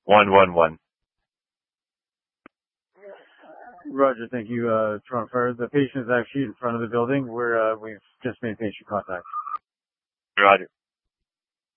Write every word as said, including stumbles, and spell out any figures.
one one one. Roger, thank you, uh, Toronto Fire. The patient is actually in front of the building where uh, we've just made patient contact. Roger.